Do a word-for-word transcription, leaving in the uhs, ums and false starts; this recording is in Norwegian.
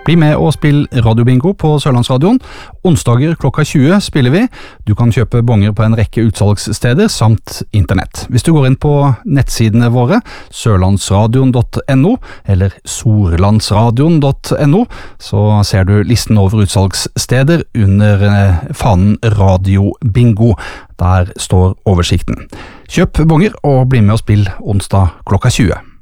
Bli med og spill radiobingo på Sørlandsradioen. Onsdager klokka tjue spiller vi. Du kan kjøpe bonger på en rekke utsalgssteder samt internett. Hvis du går inn på nettsidene våre, sørlandsradion punktum no eller sorlandsradion punktum no, så ser du listen over utsalgssteder under fanen radiobingo. Der står oversikten. Kjøp bonger og bli med og spill onsdag klokka tjue.